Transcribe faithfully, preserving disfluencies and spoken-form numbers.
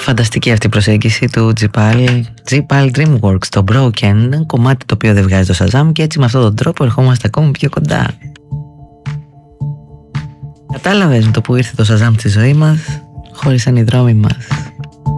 Φανταστική αυτή η προσέγγιση του J-Pal, J-Pal Dreamworks, το Broken, ένα κομμάτι το οποίο δεν βγάζει το Shazam και έτσι με αυτόν τον τρόπο ερχόμαστε ακόμη πιο κοντά. Κατάλαβες με το που ήρθε το Shazam στη ζωή μας, χώρισαν οι δρόμοι μας.